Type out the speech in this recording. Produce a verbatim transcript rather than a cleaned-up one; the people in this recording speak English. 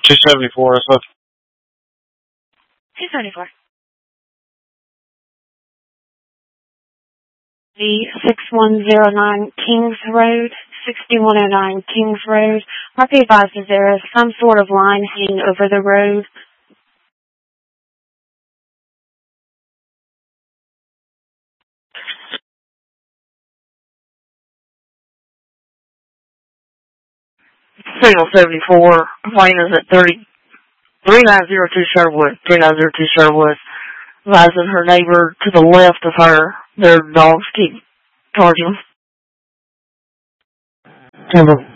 two seventy-four, that's what. two seventy-four. The six one zero nine Kings Road, sixty-one oh nine Kings Road. I'll be advised that there is some sort of line hanging over the road. Signal seventy-four, plane is at thirty, three nine zero two Sherwood, three nine zero two Sherwood, advising her neighbor to the left of her, their dogs keep charging. Timber.